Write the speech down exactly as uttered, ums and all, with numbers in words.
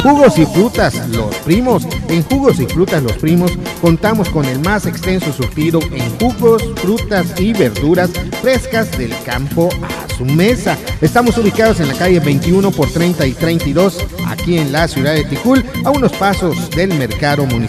Jugos y frutas Los Primos. En Jugos y Frutas Los Primos contamos con el más extenso surtido en jugos, frutas y verduras frescas del campo a su mesa. Estamos ubicados en la calle veintiuno por treinta y treinta y dos, aquí en la ciudad de Ticul, a unos pasos del mercado municipal.